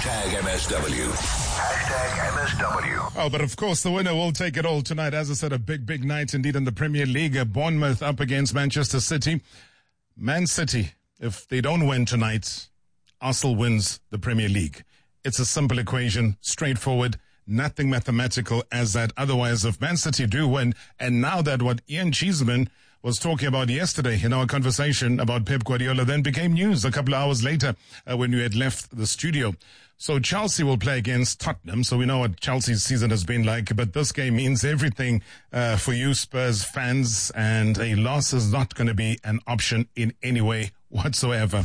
#MSW. #MSW. Oh, but of course, the winner will take it all tonight. As I said, a big, big night indeed in the Premier League. Bournemouth up against Manchester City. Man City, if they don't win tonight, Arsenal wins the Premier League. It's a simple equation, straightforward, nothing mathematical as that. Otherwise, if Man City do win, and now that what Ian Cheeseman was talking about yesterday in our conversation about Pep Guardiola then became news a couple of hours later when we had left the studio. So Chelsea will play against Tottenham. So we know what Chelsea's season has been like. But this game means everything for you Spurs fans. And a loss is not going to be an option in any way whatsoever.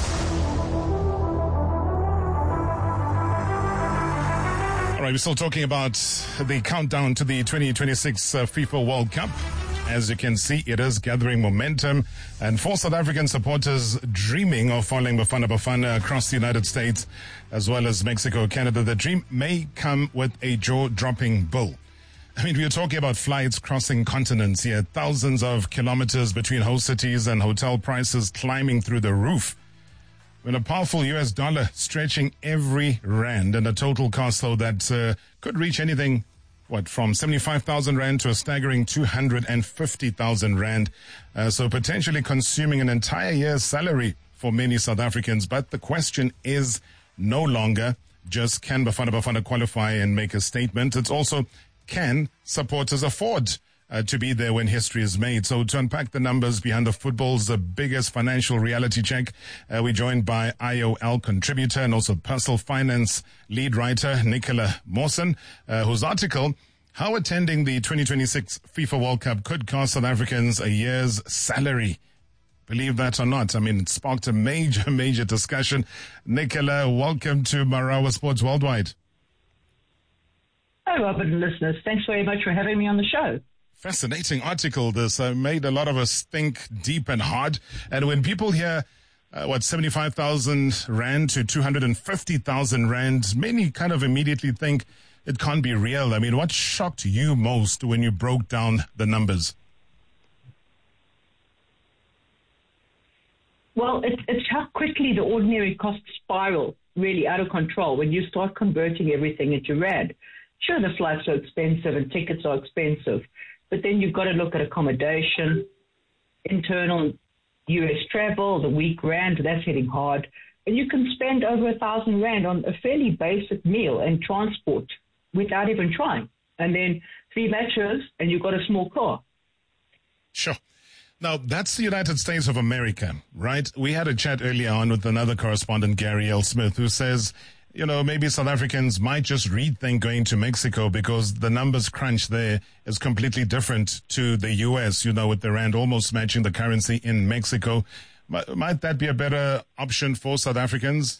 All right, we're still talking about the countdown to the 2026 FIFA World Cup. As you can see, it is gathering momentum. And for South African supporters dreaming of following Bafana Bafana across the United States, as well as Mexico, Canada, the dream may come with a jaw-dropping bill. I mean, we are talking about flights crossing continents here, thousands of kilometers between host cities and hotel prices climbing through the roof. With a powerful US dollar stretching every rand and a total cost though that could reach anything from 75,000 rand to a staggering 250,000 rand. So potentially consuming an entire year's salary for many South Africans. But the question is no longer just can Bafana Bafana qualify and make a statement. It's also can supporters afford to be there when history is made. So to unpack the numbers behind the football's biggest financial reality check, we're joined by IOL contributor and also personal finance lead writer Nicola Mawson, whose article, How Attending the 2026 FIFA World Cup Could Cost South Africans a Year's Salary. Believe that or not, I mean, it sparked a major discussion. Nicola, welcome to Marawa Sports Worldwide. Hi, Robert and listeners. Thanks very much for having me on the show. Fascinating article. This made a lot of us think deep and hard. And when people hear, 75,000 rand to 250,000 rand, many kind of immediately think it can't be real. I mean, what shocked you most when you broke down the numbers? Well, it's how quickly the ordinary costs spiral really out of control when you start converting everything into rand. Sure, the flights are expensive and tickets are expensive. But then you've got to look at accommodation, internal US travel, the weak rand, that's hitting hard. And you can spend over 1,000 rand on a fairly basic meal and transport without even trying. And then 3 matches and you've got a small car. Sure. Now, that's the United States of America, right? We had a chat earlier on with another correspondent, Gary L. Smith, who says, maybe South Africans might just rethink going to Mexico because the numbers crunch there is completely different to the U.S., with the rand almost matching the currency in Mexico. Might that be a better option for South Africans?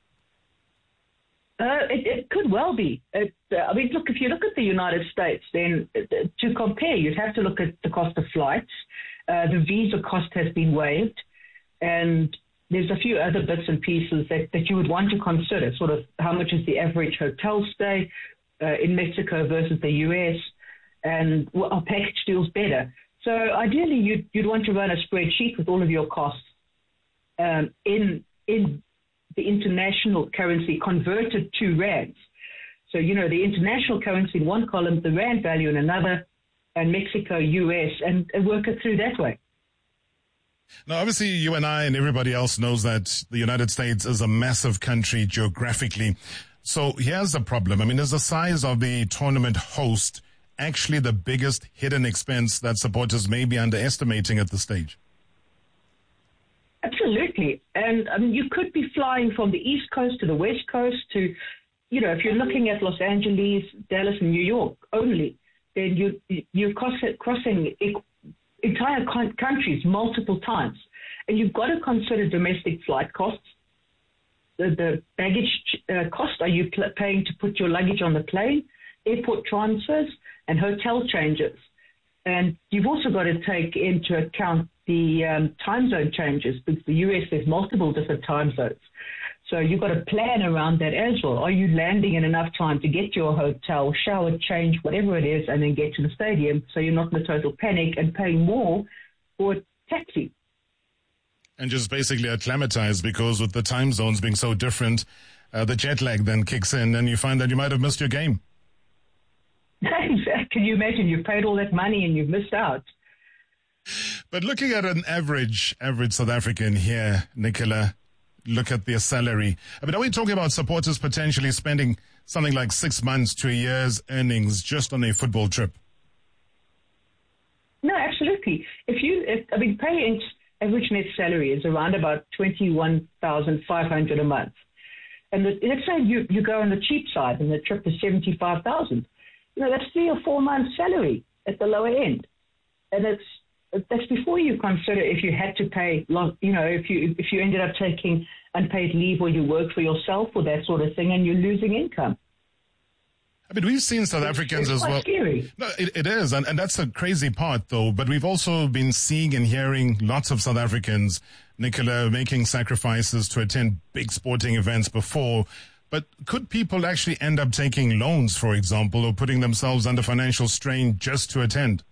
It could well be. Look, if you look at the United States, then to compare, you'd have to look at the cost of flights. The visa cost has been waived, and there's a few other bits and pieces that you would want to consider, sort of how much is the average hotel stay in Mexico versus the U.S., and are package deals better? So ideally, you'd want to run a spreadsheet with all of your costs in the international currency converted to rands. So, the international currency in one column, the rand value in another, and Mexico, U.S., and work it through that way. Now, obviously, you and I and everybody else knows that the United States is a massive country geographically. So here's the problem. I mean, is the size of the tournament host actually the biggest hidden expense that supporters may be underestimating at this stage? Absolutely. And you could be flying from the East Coast to the West Coast to, if you're looking at Los Angeles, Dallas, and New York only, then you're crossing entire countries multiple times. And you've got to consider domestic flight costs, the baggage cost. Are you paying to put your luggage on the plane, airport transfers, and hotel changes? And you've also got to take into account the time zone changes, because the US has multiple different time zones. So you've got to plan around that as well. Are you landing in enough time to get to your hotel, shower, change, whatever it is, and then get to the stadium so you're not in a total panic and paying more for a taxi? And just basically acclimatize, because with the time zones being so different, the jet lag then kicks in and you find that you might have missed your game. Exactly. Can you imagine you paid all that money and you've missed out? But looking at an average South African here, Nicola, look at their salary. I mean, are we talking about supporters potentially spending something like 6 months to a year's earnings just on a football trip? No, absolutely. Paying average net salary is around about 21,500 a month. And let's say you go on the cheap side and the trip is 75,000. That's 3 or 4 months' salary at the lower end. And that's before you consider if you had to pay, if you ended up taking unpaid leave or you work for yourself or that sort of thing and you're losing income. I mean, we've seen South Africans as well. Scary. No, it is. And that's the crazy part, though. But we've also been seeing and hearing lots of South Africans, Nicola, making sacrifices to attend big sporting events before. But could people actually end up taking loans, for example, or putting themselves under financial strain just to attend?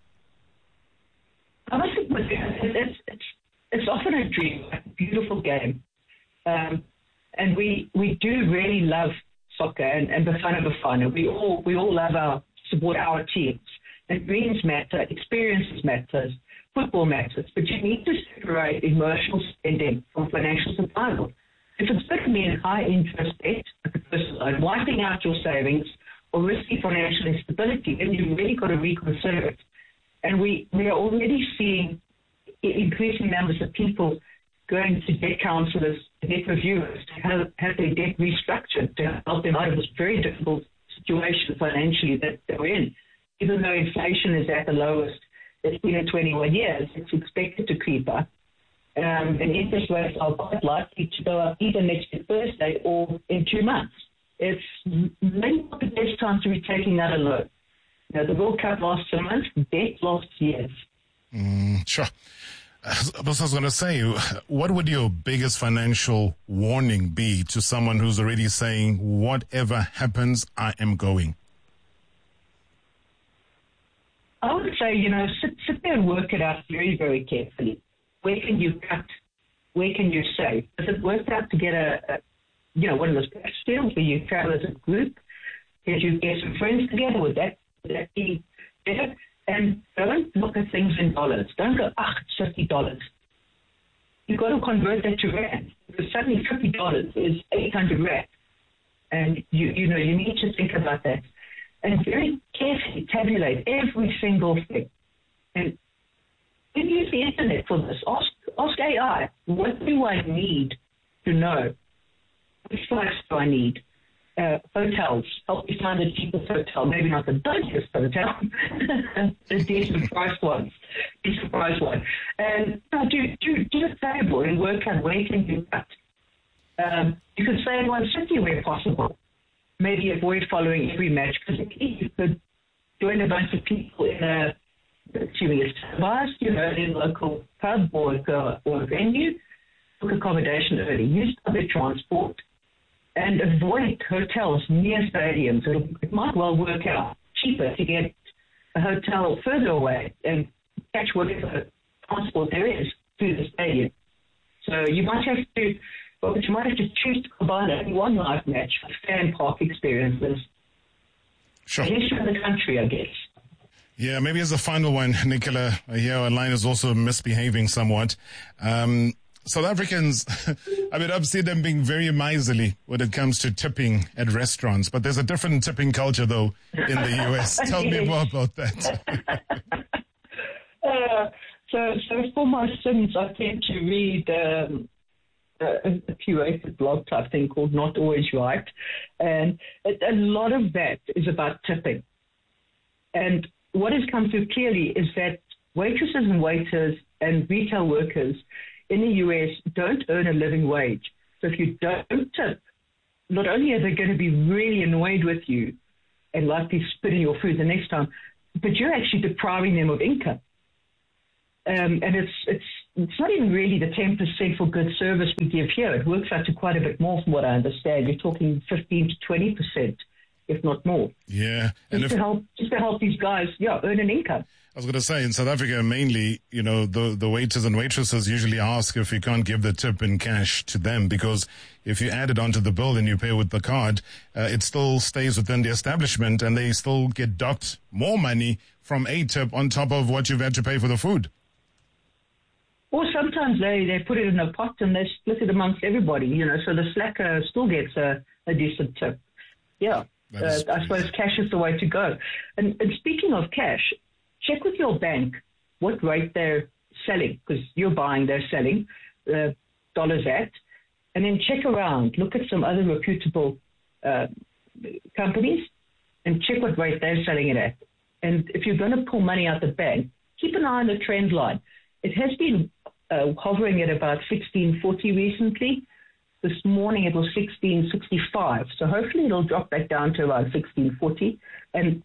I must admit, it's often a dream, a beautiful game. And we do really love soccer and Bafana Bafana. We all support our teams. And dreams matter, experiences matters, football matters. But you need to separate emotional spending from financial survival. If it's going to be in high interest debt, like a personal loan, wiping out your savings or risky financial instability, then you've really got to reconsider it. And we are already seeing increasing numbers of people going to debt counselors, debt reviewers, to have their debt restructured to help them out of this very difficult situation financially that they're in. Even though inflation is at the lowest it's been in 21 years, it's expected to creep up. And interest rates are quite likely to go up either next Thursday or in 2 months. It's maybe not the best time to be taking out a loan. The World Cup lasts a month, debt lasts years. Sure. I was going to say, what would your biggest financial warning be to someone who's already saying, whatever happens, I am going? I would say, sit there and work it out very, very carefully. Where can you cut? Where can you save? Does it work out to get one of those best deals where you travel as a group? Did you get some friends together? Would that be better? And don't look at things in dollars. Don't go, it's $50. You've got to convert that to rand. Because suddenly $50 is 800 rand. And you need to think about that. And very carefully tabulate every single thing. And you use the internet for this. Ask AI, what do I need to know? Which flights do I need? Hotels. Help me find the cheapest hotel. Maybe not the dodgiest hotel. The decent price one. And do a table and work out where can you cut. You could say in one city where possible. Maybe avoid following every match because you could join a bunch of people in a in a local pub or a venue. Book accommodation early. Use public transport. And avoid hotels near stadiums. It might well work out cheaper to get a hotel further away and catch whatever transport there is to the stadium. So you might have to choose to combine only one live match with fan park experiences. Sure. At least around the country, I guess. Yeah, maybe as a final one, Nicola, here our line is also misbehaving somewhat. South Africans, I've seen them being very miserly when it comes to tipping at restaurants, but there's a different tipping culture, though, in the U.S. Tell me more about that. So for my sins, I tend to read a curated blog type thing called Not Always Right, and a lot of that is about tipping. And what has come through clearly is that waitresses and waiters and retail workers in the U.S. don't earn a living wage. So if you don't tip, not only are they going to be really annoyed with you and likely spit in your food the next time, but you're actually depriving them of income. And it's not even really the 10% for good service we give here. It works out to quite a bit more from what I understand. You're talking 15 to 20% if not more. Yeah. And Just to help these guys, earn an income. I was going to say, in South Africa, mainly, the waiters and waitresses usually ask if you can't give the tip in cash to them, because if you add it onto the bill and you pay with the card, it still stays within the establishment and they still get docked more money from a tip on top of what you've had to pay for the food. Or sometimes they put it in a pot and they split it amongst everybody, so the slacker still gets a decent tip. Yeah, I suppose cash is the way to go. And speaking of cash, check with your bank what rate they're selling, because you're buying, they're selling dollars at, and then check around, look at some other reputable companies and check what rate they're selling it at. And if you're going to pull money out the bank, keep an eye on the trend line. It has been hovering at about 16.40 recently. This morning it was 16.65. So hopefully it'll drop back down to around 16.40. And,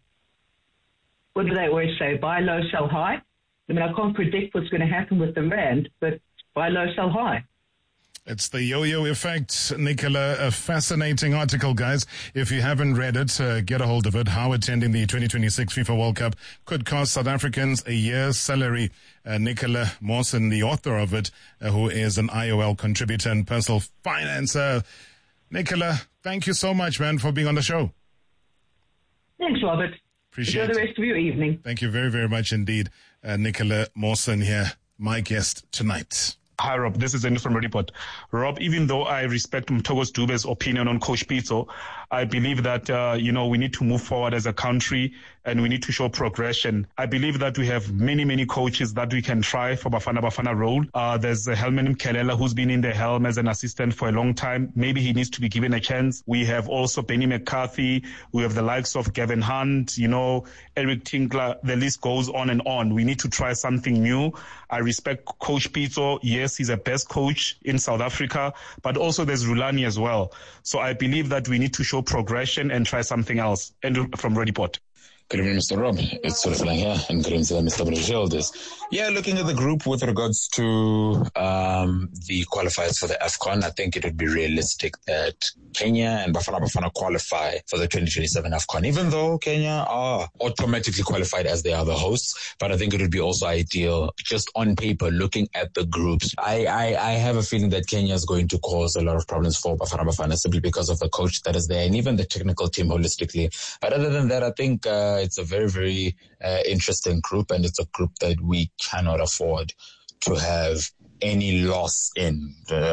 what do they always say? Buy low, sell high. I mean, I can't predict what's going to happen with the rand, but buy low, sell high. It's the yo-yo effect, Nicola. A fascinating article, guys. If you haven't read it, get a hold of it. How attending the 2026 FIFA World Cup could cost South Africans a year's salary. Nicola Mawson, the author of it, who is an IOL contributor and personal financer. Nicola, thank you so much, man, for being on the show. Thanks, Robert. Appreciate Enjoy the rest of your evening. Thank you very, very much indeed. Nicola Mawson here, my guest tonight. Hi, Rob. This is Andy from Report. Rob, even though I respect Mthokozi Dube's opinion on Coach Pitso, I believe that, we need to move forward as a country and we need to show progression. I believe that we have many, many coaches that we can try for Bafana role. There's Helman Mkelela, who's been in the helm as an assistant for a long time. Maybe he needs to be given a chance. We have also Benny McCarthy. We have the likes of Gavin Hunt, Eric Tinkler. The list goes on and on. We need to try something new. I respect Coach Pitso. Yes, he's the best coach in South Africa, but also there's Rulani as well. So I believe that we need to show progression and try something else. And from Report. Good evening, Mr. Rob. It's Surfilang here, and good evening to Mr. Brajildis. Yeah, looking at the group with regards to the qualifiers for the AFCON, I think it would be realistic that Kenya and Bafana qualify for the 2027 AFCON, even though Kenya are automatically qualified as they are the hosts. But I think it would be also ideal, just on paper, looking at the groups. I have a feeling that Kenya is going to cause a lot of problems for Bafana simply because of the coach that is there and even the technical team holistically. But other than that, I think it's a very, very interesting group, and it's a group that we cannot afford to have any loss in.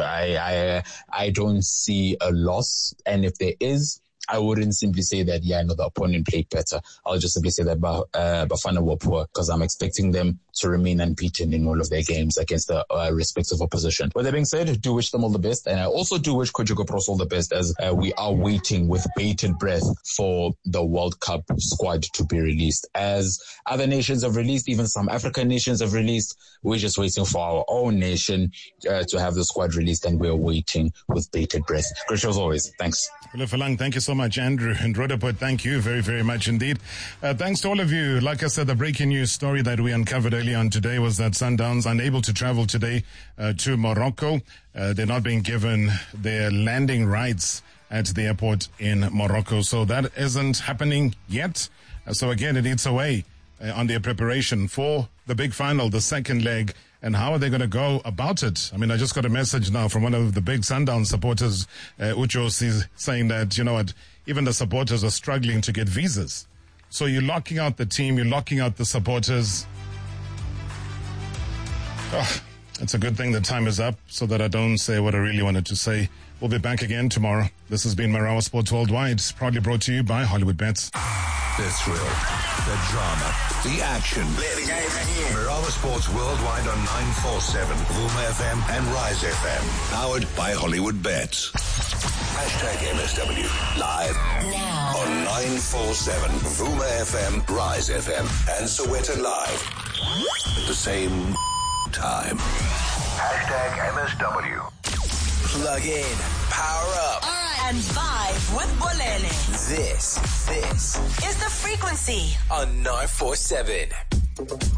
I don't see a loss, and if there is, I wouldn't simply say that, the opponent played better. I'll just simply say that Bafana were poor, because I'm expecting them to remain unbeaten in all of their games against the respective opposition. With that being said, do wish them all the best. And I also do wish Kojoko Pros all the best, as we are waiting with bated breath for the World Cup squad to be released. As other nations have released, even some African nations have released, we're just waiting for our own nation to have the squad released, and we're waiting with bated breath. Great show as always. Thanks. Thank you so much, Andrew. And Rhodoput, thank you very, very much indeed. Thanks to all of you. Like I said, the breaking news story that we uncovered early on today was that Sundowns unable to travel today to Morocco. They're not being given their landing rights at the airport in Morocco. So that isn't happening yet. So again, it eats away on their preparation for the big final, the second leg. And how are they going to go about it? I mean, I just got a message now from one of the big Sundown supporters, Uchos, saying that, even the supporters are struggling to get visas. So you're locking out the team, you're locking out the supporters. Oh, it's a good thing the time is up so that I don't say what I really wanted to say. We'll be back again tomorrow. This has been Marawa Sports Worldwide, proudly brought to you by Hollywood Bets. The thrill, the drama, the action. Play the game here. Marawa Sports Worldwide on 947, Vuma FM and Rise FM. Powered by Hollywood Bets. #MSW. Live now on 947, Vuma FM, Rise FM, and Soweto Live. At the same time. #MSW. Plug in, power up, and vibe with Bolele. This is The Frequency on 947.